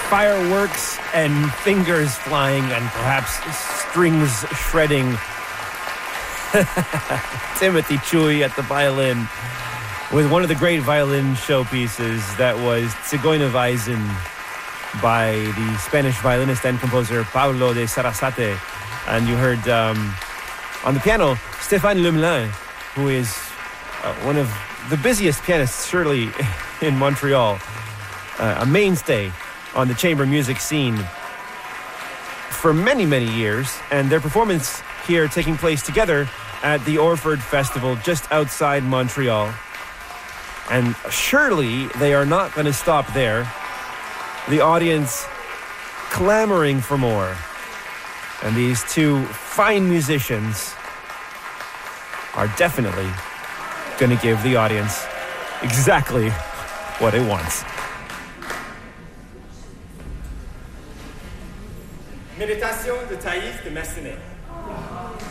fireworks and fingers flying and perhaps strings shredding. Timothy Chui at the violin with one of the great violin showpieces that was Zigeunerweisen by the Spanish violinist and composer Pablo de Sarasate. And you heard on the piano Stéphane Lemelin, who is one of the busiest pianists surely in Montreal, a mainstay on the chamber music scene for many, many years. And their performance here taking place together at the Orford Festival just outside Montreal. And surely they are not going to stop there. The audience clamoring for more. And these two fine musicians are definitely going to give the audience exactly what it wants. Méditation de Thaïs de Massenet.